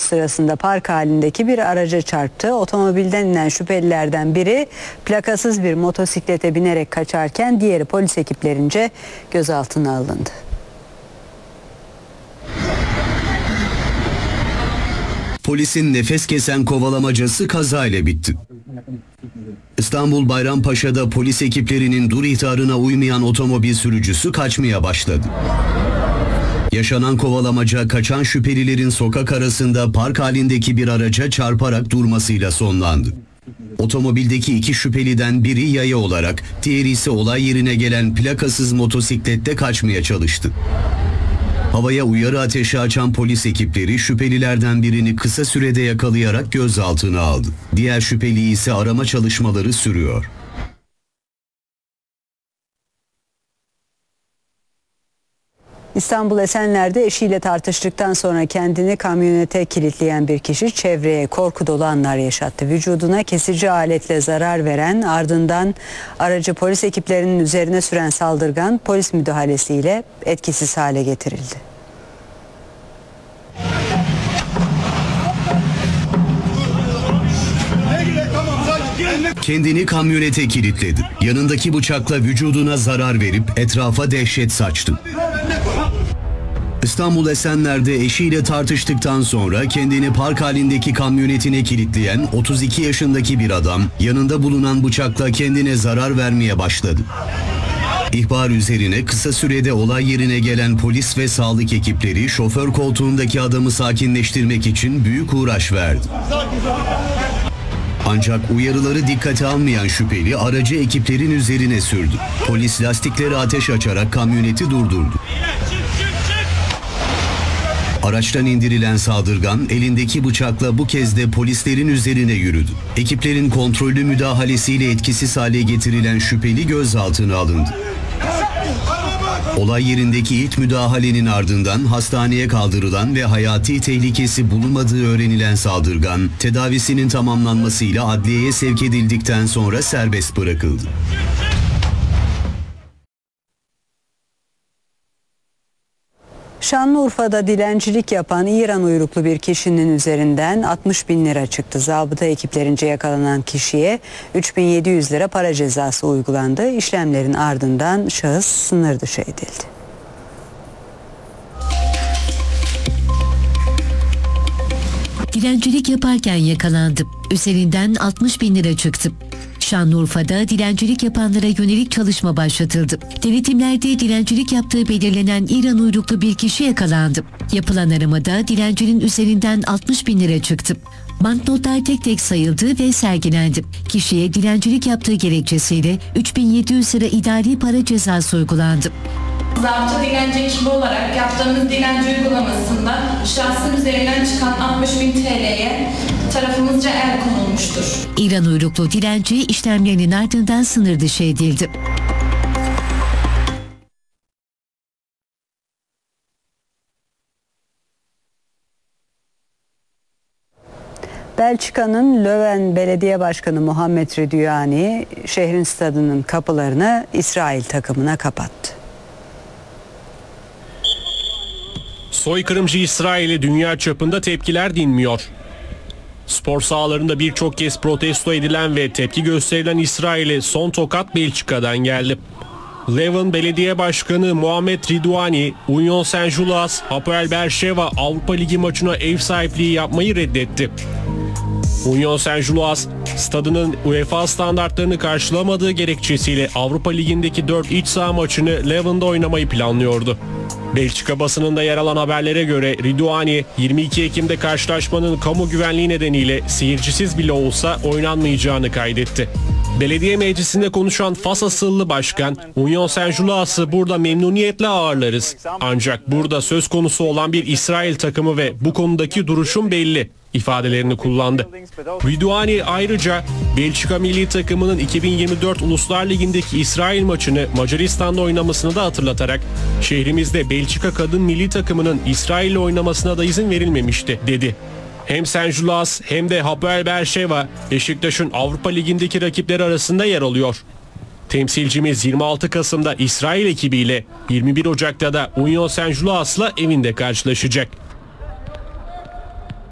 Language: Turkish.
sırasında park halindeki bir araca çarptı. Otomobilden inen şüphelilerden biri plakasız bir motosiklete binerek kaçarken diğeri polis ekiplerince gözaltına alındı. Polisin nefes kesen kovalamacası kazayla bitti. İstanbul Bayrampaşa'da polis ekiplerinin dur ihtarına uymayan otomobil sürücüsü kaçmaya başladı. Yaşanan kovalamaca kaçan şüphelilerin sokak arasında park halindeki bir araca çarparak durmasıyla sonlandı. Otomobildeki iki şüpheliden biri yaya olarak, diğeri ise olay yerine gelen plakasız motosiklette kaçmaya çalıştı. Havaya uyarı ateşi açan polis ekipleri şüphelilerden birini kısa sürede yakalayarak gözaltına aldı. Diğer şüpheliyi ise arama çalışmaları sürüyor. İstanbul Esenler'de eşiyle tartıştıktan sonra kendini kamyonete kilitleyen bir kişi çevreye korku dolu anlar yaşattı. Vücuduna kesici aletle zarar veren, ardından aracı polis ekiplerinin üzerine süren saldırgan polis müdahalesiyle etkisiz hale getirildi. Kendini kamyonete kilitledi. Yanındaki bıçakla vücuduna zarar verip etrafa dehşet saçtı. İstanbul Esenler'de eşiyle tartıştıktan sonra kendini park halindeki kamyonetine kilitleyen 32 yaşındaki bir adam yanında bulunan bıçakla kendine zarar vermeye başladı. İhbar üzerine kısa sürede olay yerine gelen polis ve sağlık ekipleri şoför koltuğundaki adamı sakinleştirmek için büyük uğraş verdi. Ancak uyarıları dikkate almayan şüpheli aracı ekiplerin üzerine sürdü. Polis lastikleri ateş açarak kamyoneti durdurdu. Araçtan indirilen saldırgan elindeki bıçakla bu kez de polislerin üzerine yürüdü. Ekiplerin kontrollü müdahalesiyle etkisiz hale getirilen şüpheli gözaltına alındı. Olay yerindeki ilk müdahalenin ardından hastaneye kaldırılan ve hayati tehlikesi bulunmadığı öğrenilen saldırgan, tedavisinin tamamlanmasıyla adliyeye sevk edildikten sonra serbest bırakıldı. Şanlıurfa'da dilencilik yapan İran uyruklu bir kişinin üzerinden 60.000 lira çıktı. Zabıta ekiplerince yakalanan kişiye 3.700 lira para cezası uygulandı. İşlemlerin ardından şahıs sınır dışı edildi. Dilencilik yaparken yakalandı. Üzerinden 60.000 lira çıktı. Şanlıurfa'da dilencilik yapanlara yönelik çalışma başlatıldı. Denetimlerde dilencilik yaptığı belirlenen İran uyruklu bir kişi yakalandı. Yapılan aramada dilencinin üzerinden 60.000 lira çıktı. Banknotlar tek tek sayıldı ve sergilendi. Kişiye dilencilik yaptığı gerekçesiyle 3.700 lira idari para cezası uygulandı. Zabıta dilenci ekibi olarak yaptığımız dilenci uygulamasında şahsın üzerinden çıkan 60.000 TL'ye tarafımızca el konulmuştur. İran uyruklu dilenci işlemlerinin ardından sınır dışı edildi. Belçika'nın Löwen Belediye Başkanı Muhammed Ridouani şehrin stadının kapılarını İsrail takımına kapattı. Soykırımcı İsrail'e dünya çapında tepkiler dinmiyor. Spor sahalarında birçok kez protesto edilen ve tepki gösterilen İsrail'e son tokat Belçika'dan geldi. Leuven Belediye Başkanı Muhammed Ridouani, Union Saint-Gilloise, Hapoel Beersheva Avrupa Ligi maçına ev sahipliği yapmayı reddetti. Union Saint-Gilloise, stadının UEFA standartlarını karşılamadığı gerekçesiyle Avrupa Ligi'ndeki 4 iç saha maçını Leuven'da oynamayı planlıyordu. Belçika basınında yer alan haberlere göre Ridouani, 22 Ekim'de karşılaşmanın kamu güvenliği nedeniyle seyircisiz bile olsa oynanmayacağını kaydetti. Belediye meclisinde konuşan Fas asıllı başkan, Union Saint-Gilloise'ı burada memnuniyetle ağırlarız. Ancak burada söz konusu olan bir İsrail takımı ve bu konudaki duruşum belli ifadelerini kullandı. Ridouani ayrıca Belçika milli takımının 2024 Uluslar Ligi'ndeki İsrail maçını Macaristan'da oynamasını da hatırlatarak şehrimizde Belçika kadın milli takımının İsrail'le oynamasına da izin verilmemişti dedi. Hem Saint-Gilloise hem de Hapoel Beersheva Beşiktaş'ın Avrupa Ligi'ndeki rakipleri arasında yer alıyor. Temsilcimiz 26 Kasım'da İsrail ekibiyle 21 Ocak'ta da Union Saint-Gilloise'la evinde karşılaşacak.